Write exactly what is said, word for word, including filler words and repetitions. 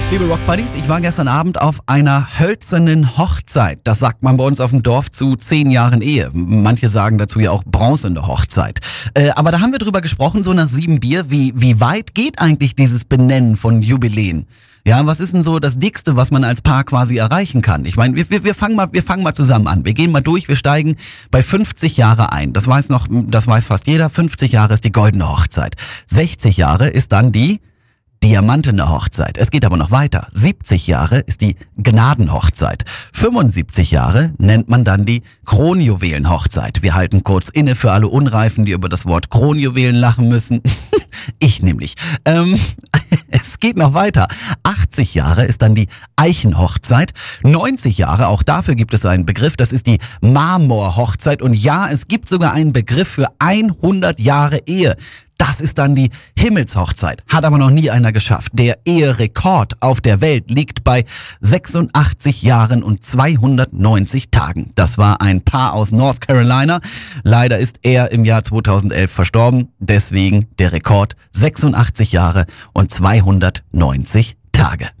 Liebe Rock Buddies, ich war gestern Abend auf einer hölzernen Hochzeit. Das sagt man bei uns auf dem Dorf zu zehn Jahren Ehe. Manche sagen dazu ja auch bronzene Hochzeit. Äh, aber da haben wir drüber gesprochen, so nach sieben Bier, wie, wie weit geht eigentlich dieses Benennen von Jubiläen? Ja, was ist denn so das Dickste, was man als Paar quasi erreichen kann? Ich meine, wir, wir, wir fangen mal, wir fangen mal zusammen an. Wir gehen mal durch, wir steigen bei fünfzig Jahre ein. Das weiß noch, das weiß fast jeder. fünfzig Jahre ist die goldene Hochzeit. sechzig Jahre ist dann die diamantene Hochzeit. Es geht aber noch weiter. siebzig Jahre ist die Gnadenhochzeit. fünfundsiebzig Jahre nennt man dann die Kronjuwelenhochzeit. Wir halten kurz inne für alle Unreifen, die über das Wort Kronjuwelen lachen müssen. Ich nämlich. Ähm, es geht noch weiter. achtzig Jahre ist dann die Eichenhochzeit. neunzig Jahre, auch dafür gibt es einen Begriff, das ist die Marmorhochzeit. Und ja, es gibt sogar einen Begriff für hundert Jahre Ehe. Das ist dann die Himmelshochzeit. Hat aber noch nie einer geschafft. Der Eherekord auf der Welt liegt bei sechsundachtzig Jahren und zweihundertneunzig Tagen. Das war ein Paar aus North Carolina. Leider ist er im Jahr zweitausendelf verstorben. Deswegen der Rekord sechsundachtzig Jahre und zweihundertneunzig Tage.